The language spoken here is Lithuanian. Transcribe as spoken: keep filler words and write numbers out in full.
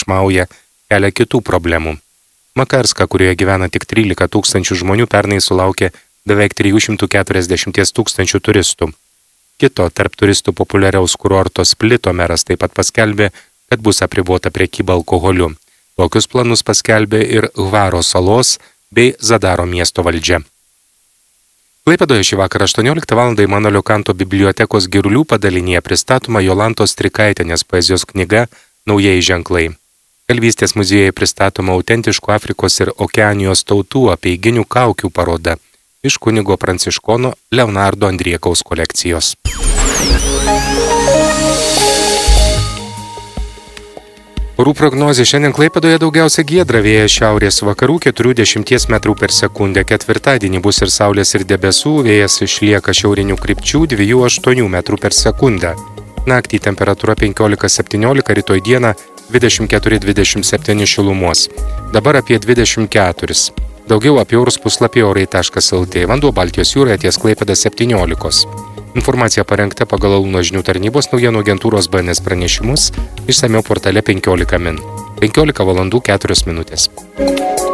triukšmauja, kelia kitų problemų. Makarska, kurioje gyvena tik trylika tūkstančių žmonių, pernai sulaukė beveik trijų šimtų keturiasdešimties tūkstančių turistų. Kito tarp turistų populiariaus kurorto Splito meras taip pat paskelbė, kad bus apribota prekyba alkoholiu. Tokius planus paskelbė ir Hvaro salos bei Zadaro miesto valdžia. Klaipėdoje šį vakarą aštuonioliktą valandą Imanuelio Kanto bibliotekos Girulių padalinyje pristatoma Jolantos Trikaitienės poezijos knyga Naujieji ženklai. Kalvystės muziejuje pristatoma autentiškų Afrikos ir Okeanijos tautų apeiginių kaukių paroda iš kunigo pranciškono Leonardo Andriekaus kolekcijos. Orų prognozė šiandien Klaipėdoje daugiausia giedra, vėjas šiaurės vakarų keturių dešimties metrų per sekundę. Ketvirtadienį bus ir saulės ir debesų, vėjas išlieka šiaurinių krypčių dviejų aštuonių metrų per sekundę. Naktį temperatūra penkiolika septyniolika, rytoj dieną dvidešimt keturi dvidešimt septyni šilumos. Dabar apie dvidešimt keturi. Daugiau apie orus puslapyje orai taškas lt. Vanduo Baltijos jūroje ties Klaipėda septyniolikos. Informacija parengta pagal Alūno žinių tarnybos naujienų agentūros B N S pranešimus, išsamiau portale penkiolika min. penkiolika valandų keturios minutės.